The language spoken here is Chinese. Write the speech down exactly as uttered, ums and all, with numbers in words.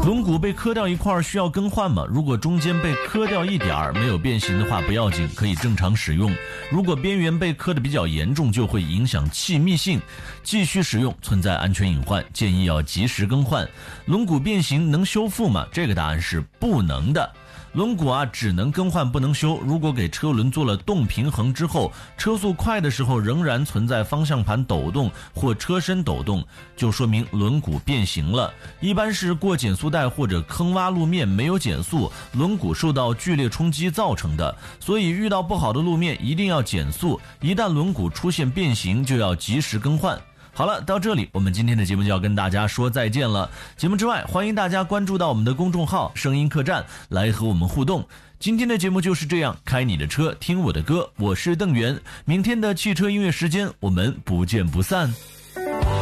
轮毂被磕掉一块需要更换吗？如果中间被磕掉一点儿没有变形的话不要紧，可以正常使用。如果边缘被磕得比较严重，就会影响气密性，继续使用存在安全隐患，建议要及时更换。轮毂变形能修复吗？这个答案是不能的。轮毂啊，只能更换不能修。如果给车轮做了动平衡之后，车速快的时候仍然存在方向盘抖动或车身抖动，就说明轮毂变形了。一般是过减速带或者坑洼路面没有减速，轮毂受到剧烈冲击造成的。所以遇到不好的路面一定要减速，一旦轮毂出现变形就要及时更换。好了，到这里我们今天的节目就要跟大家说再见了。节目之外，欢迎大家关注到我们的公众号声音客栈来和我们互动。今天的节目就是这样，开你的车听我的歌，我是邓源。明天的汽车音乐时间我们不见不散。